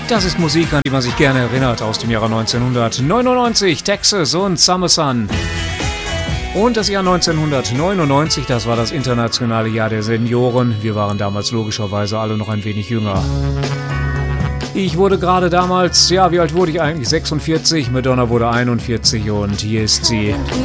Das ist Musik, an die man sich gerne erinnert, aus dem Jahre 1999, Texas und Summer Sun. Und das Jahr 1999, das war das internationale Jahr der Senioren. Wir waren damals logischerweise alle noch ein wenig jünger. Ich wurde gerade damals, ja, wie alt wurde ich eigentlich? 46, Madonna wurde 41 und hier ist sie.